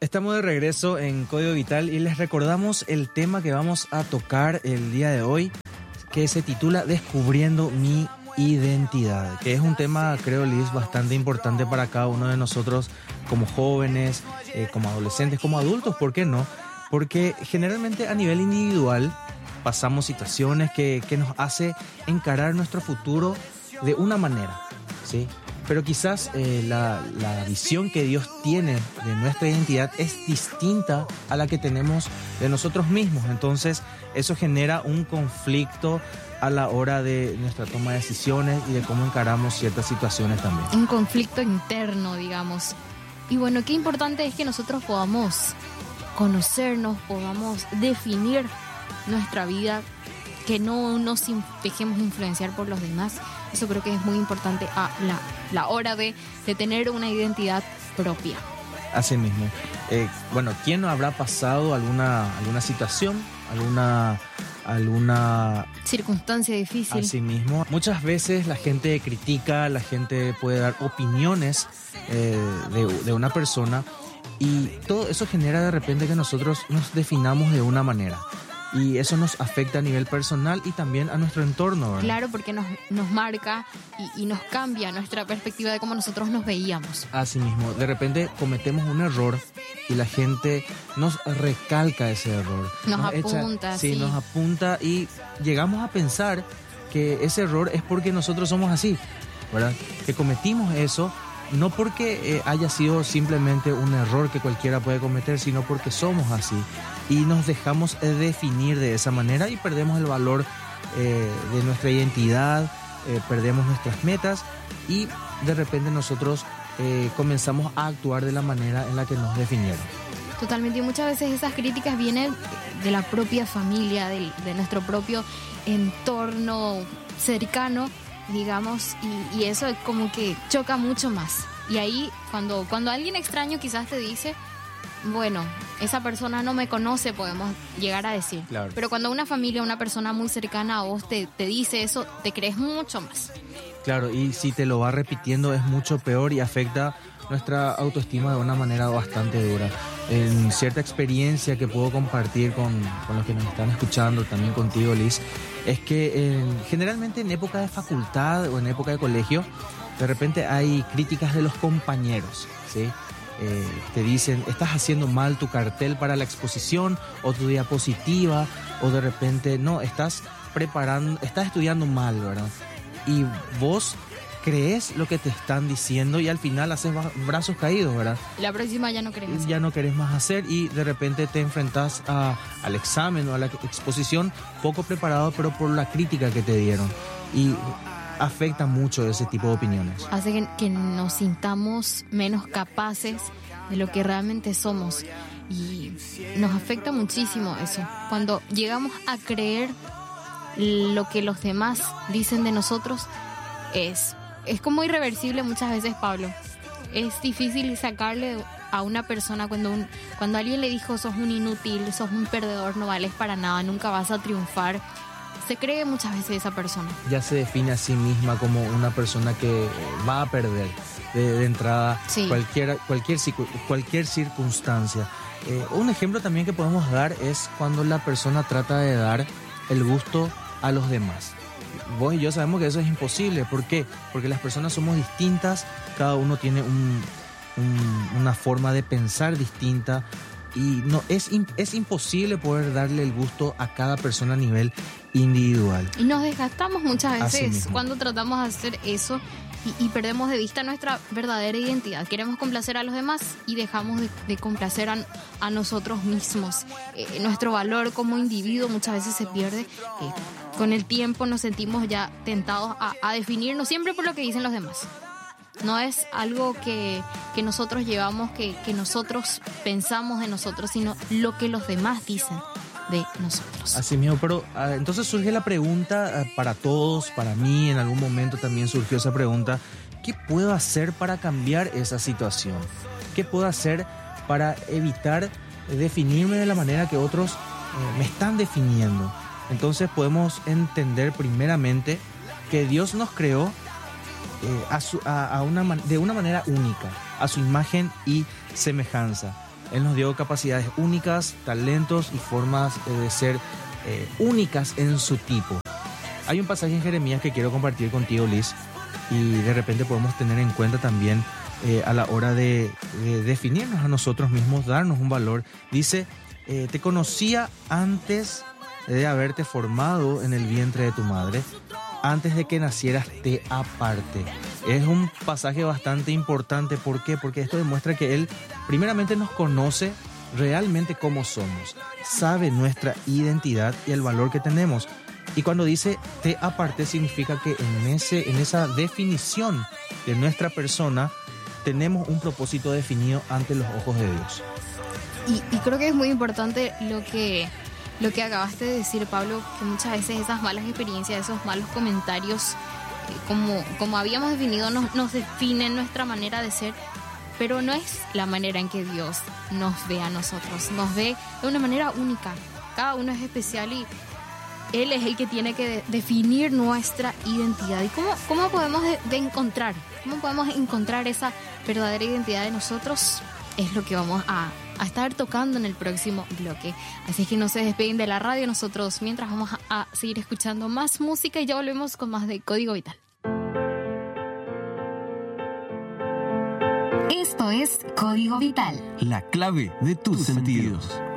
Estamos de regreso en Código Vital y les recordamos el tema que vamos a tocar el día de hoy, que se titula Descubriendo mi identidad, que es un tema, creo, Liz, bastante importante para cada uno de nosotros como jóvenes, como adolescentes, como adultos, ¿por qué no? Porque generalmente a nivel individual pasamos situaciones que nos hace encarar nuestro futuro de una manera, ¿sí? Pero quizás la visión que Dios tiene de nuestra identidad es distinta a la que tenemos de nosotros mismos. Entonces, eso genera un conflicto a la hora de nuestra toma de decisiones y de cómo encaramos ciertas situaciones también. Un conflicto interno, digamos. Y bueno, qué importante es que nosotros podamos conocernos, podamos definir nuestra vida, que no nos dejemos influenciar por los demás. Eso creo que es muy importante a la hora de tener una identidad propia. Así mismo. Bueno, ¿quién no habrá pasado alguna situación, alguna circunstancia difícil? Así mismo. Muchas veces la gente critica, la gente puede dar opiniones de una persona y todo eso genera de repente que nosotros nos definamos de una manera. Y eso nos afecta a nivel personal y también a nuestro entorno, ¿verdad? Claro, porque nos marca y nos cambia nuestra perspectiva de cómo nosotros nos veíamos. Así mismo, de repente cometemos un error y la gente nos recalca ese error. Nos apunta, sí. Nos apunta y llegamos a pensar que ese error es porque nosotros somos así, ¿verdad? Que cometimos eso no porque haya sido simplemente un error que cualquiera puede cometer, sino porque somos así. Y nos dejamos definir de esa manera y perdemos el valor de nuestra identidad, perdemos nuestras metas y de repente nosotros comenzamos a actuar de la manera en la que nos definieron. Totalmente, y muchas veces esas críticas vienen de la propia familia, de nuestro propio entorno cercano, digamos, y eso es como que choca mucho más. Y ahí cuando alguien extraño quizás te dice, bueno, esa persona no me conoce, podemos llegar a decir. Claro. Pero cuando una familia, una persona muy cercana a vos te dice eso, te crees mucho más. Claro, y si te lo va repitiendo es mucho peor y afecta nuestra autoestima de una manera bastante dura. En cierta experiencia que puedo compartir con los que nos están escuchando, también contigo, Liz, es que generalmente en época de facultad o en época de colegio, de repente hay críticas de los compañeros, ¿sí? Te dicen, estás haciendo mal tu cartel para la exposición o tu diapositiva, o de repente, no, estás estudiando mal, ¿verdad? Y vos crees lo que te están diciendo y al final haces brazos caídos, ¿verdad? La próxima ya no querés hacer. Ya no querés más hacer y de repente te enfrentás al examen o a la exposición poco preparado, pero por la crítica que te dieron. Y afecta mucho ese tipo de opiniones. Hace que nos sintamos menos capaces de lo que realmente somos. Y nos afecta muchísimo eso. Cuando llegamos a creer lo que los demás dicen de nosotros, es como irreversible muchas veces, Pablo. Es difícil sacarle a una persona cuando alguien le dijo sos un inútil, sos un perdedor, no vales para nada, nunca vas a triunfar. Se cree muchas veces esa persona. Ya se define a sí misma como una persona que va a perder de entrada, sí, cualquier circunstancia. Un ejemplo también que podemos dar es cuando la persona trata de dar el gusto a los demás. Vos y yo sabemos que eso es imposible. ¿Por qué? Porque las personas somos distintas, cada uno tiene una forma de pensar distinta y no es imposible poder darle el gusto a cada persona a nivel individual. Y nos desgastamos muchas veces cuando tratamos de hacer eso y perdemos de vista nuestra verdadera identidad. Queremos complacer a los demás y dejamos de complacer a nosotros mismos. Nuestro valor como individuo muchas veces se pierde. Con el tiempo nos sentimos ya tentados a definirnos siempre por lo que dicen los demás. No es algo que nosotros llevamos, que nosotros pensamos de nosotros, sino lo que los demás dicen de nosotros. Así mismo, pero entonces surge la pregunta para todos, para mí en algún momento también surgió esa pregunta: ¿qué puedo hacer para cambiar esa situación? ¿Qué puedo hacer para evitar definirme de la manera que otros me están definiendo? Entonces podemos entender primeramente que Dios nos creó de una manera única, a su imagen y semejanza. Él nos dio capacidades únicas, talentos y formas de ser únicas en su tipo. Hay un pasaje en Jeremías que quiero compartir contigo, Liz, y de repente podemos tener en cuenta también a la hora de definirnos a nosotros mismos, darnos un valor. Dice, te conocía antes de haberte formado en el vientre de tu madre, antes de que nacieras te aparté. Es un pasaje bastante importante. ¿Por qué? Porque esto demuestra que Él primeramente nos conoce realmente cómo somos, sabe nuestra identidad y el valor que tenemos. Y cuando dice te aparté, significa que en esa definición de nuestra persona tenemos un propósito definido ante los ojos de Dios. Y creo que es muy importante lo que acabaste de decir, Pablo, que muchas veces esas malas experiencias, esos malos comentarios, como habíamos definido, nos definen nuestra manera de ser, pero no es la manera en que Dios nos ve a nosotros. Nos ve de una manera única. Cada uno es especial y Él es el que tiene que definir nuestra identidad. ¿Y cómo podemos encontrar? ¿Cómo podemos encontrar esa verdadera identidad de nosotros? Es lo que vamos a estar tocando en el próximo bloque. Así que no se despeguen de la radio. Nosotros mientras vamos a seguir escuchando más música y ya volvemos con más de Código Vital. Esto es Código Vital. La clave de tus sentidos.